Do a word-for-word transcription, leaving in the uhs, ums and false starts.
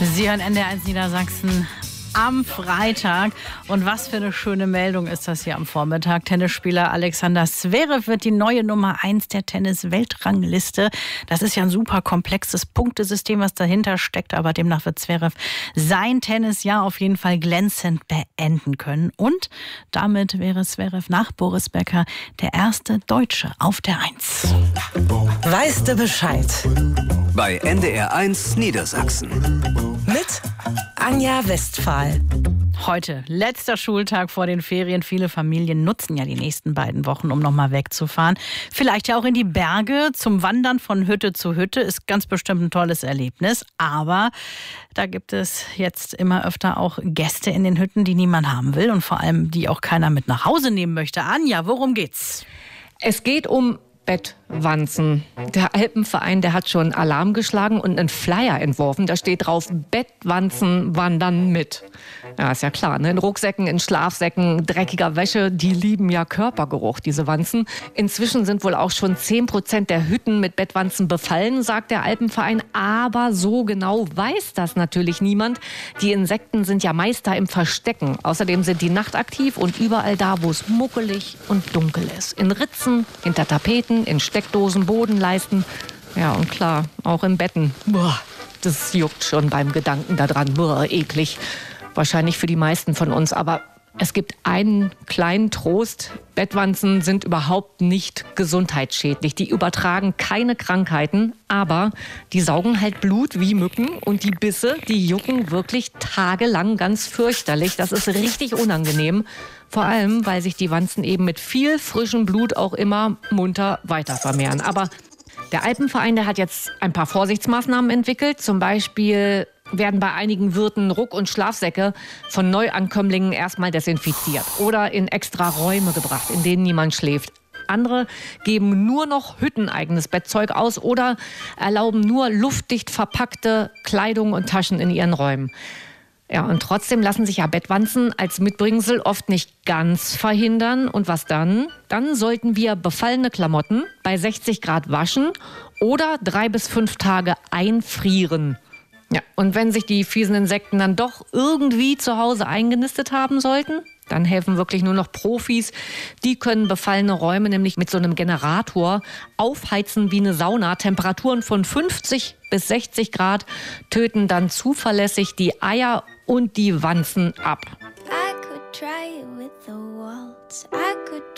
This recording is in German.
Sie hören N D R eins Niedersachsen am Freitag. Und was für eine schöne Meldung ist das hier am Vormittag. Tennisspieler Alexander Zverev wird die neue Nummer eins der Tennis-Weltrangliste. Das ist ja ein super komplexes Punktesystem, was dahinter steckt. Aber demnach wird Zverev sein Tennisjahr auf jeden Fall glänzend beenden können. Und damit wäre Zverev nach Boris Becker der erste Deutsche auf der Eins. Weißt du Bescheid? Bei N D R eins Niedersachsen. Mit Anja Westphal. Heute, letzter Schultag vor den Ferien. Viele Familien nutzen ja die nächsten beiden Wochen, um nochmal wegzufahren. Vielleicht ja auch in die Berge zum Wandern von Hütte zu Hütte. Ist ganz bestimmt ein tolles Erlebnis. Aber da gibt es jetzt immer öfter auch Gäste in den Hütten, die niemand haben will. Und vor allem, die auch keiner mit nach Hause nehmen möchte. Anja, worum geht's? Es geht um Bettwanzen. Der Alpenverein, der hat schon Alarm geschlagen und einen Flyer entworfen. Da steht drauf, Bettwanzen wandern mit. Ja, ist ja klar, ne? In Rucksäcken, in Schlafsäcken, dreckiger Wäsche, die lieben ja Körpergeruch, diese Wanzen. Inzwischen sind wohl auch schon zehn Prozent der Hütten mit Bettwanzen befallen, sagt der Alpenverein. Aber so genau weiß das natürlich niemand. Die Insekten sind ja Meister im Verstecken. Außerdem sind die nachtaktiv und überall da, wo es muckelig und dunkel ist. In Ritzen, hinter Tapeten, in Steckdosen, Bodenleisten. Ja, und klar, auch in Betten. Boah, das juckt schon beim Gedanken daran. Boah, eklig. Wahrscheinlich für die meisten von uns. Aber es gibt einen kleinen Trost. Bettwanzen sind überhaupt nicht gesundheitsschädlich. Die übertragen keine Krankheiten, aber die saugen halt Blut wie Mücken. Und die Bisse, die jucken wirklich tagelang ganz fürchterlich. Das ist richtig unangenehm. Vor allem, weil sich die Wanzen eben mit viel frischem Blut auch immer munter weiter vermehren. Aber der Alpenverein, der hat jetzt ein paar Vorsichtsmaßnahmen entwickelt. Zum Beispiel werden bei einigen Wirten Ruck- und Schlafsäcke von Neuankömmlingen erstmal desinfiziert oder in extra Räume gebracht, in denen niemand schläft. Andere geben nur noch hütteneigenes Bettzeug aus oder erlauben nur luftdicht verpackte Kleidung und Taschen in ihren Räumen. Ja, und trotzdem lassen sich ja Bettwanzen als Mitbringsel oft nicht ganz verhindern. Und was dann? Dann sollten wir befallene Klamotten bei sechzig Grad waschen oder drei bis fünf Tage einfrieren. Ja, und wenn sich die fiesen Insekten dann doch irgendwie zu Hause eingenistet haben sollten, dann helfen wirklich nur noch Profis. Die können befallene Räume nämlich mit so einem Generator aufheizen wie eine Sauna. Temperaturen von fünfzig bis sechzig Grad töten dann zuverlässig die Eier und die Wanzen ab. I could try it with the waltz. I could